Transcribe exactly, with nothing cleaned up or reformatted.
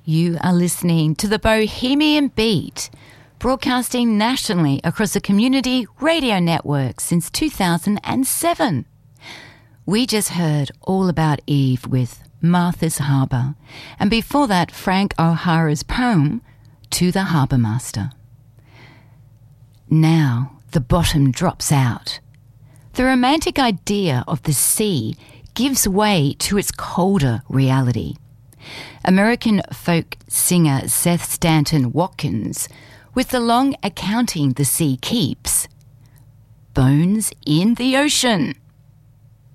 You are listening to the Bohemian Beat, broadcasting nationally across the community radio network since two thousand seven. We just heard All About Eve with Martha's Harbour, and before that, Frank O'Hara's poem, To the Harbour Master. Now the bottom drops out. The romantic idea of the sea gives way to its colder reality. American folk singer Seth Stanton Watkins, with the long accounting the sea keeps. Bones in the ocean.